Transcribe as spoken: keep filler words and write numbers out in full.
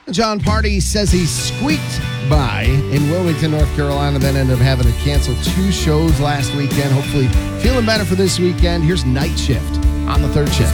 John Party says he squeaked by in Wilmington, North Carolina, then ended up having to cancel two shows last weekend. Hopefully feeling better for this weekend. Here's Night Shift on the third shift.